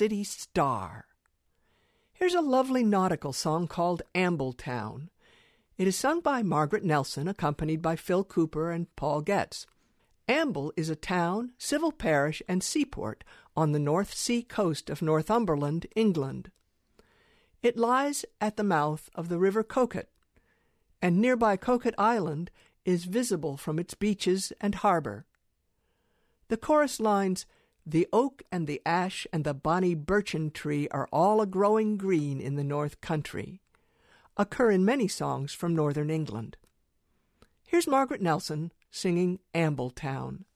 city star. Here's a lovely nautical song called Ambletown. It is sung by Margaret Nelson, accompanied by Phil Cooper and Paul Getz. Amble is a town, civil parish, and seaport on the North Sea coast of Northumberland, England. It lies at the mouth of the River Coquet, and nearby Coquet Island is visible from its beaches and harbor. The chorus lines, "The oak and the ash and the bonny birchen tree are all a-growing green in the north country," occur in many songs from northern England. Here's Margaret Nelson singing Ambletown.